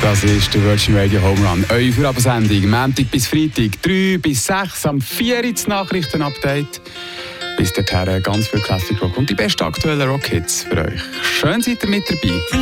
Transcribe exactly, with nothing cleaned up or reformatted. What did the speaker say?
Das ist der Virgin Radio Home Run. Eure Feierabend-Sendung, Montag bis Freitag, drei bis sechs, am vier Uhr das Nachrichten-Update. Bis dahin ganz viel Classic Rock und die besten aktuellen Rock-Hits für euch. Schön seid ihr mit dabei.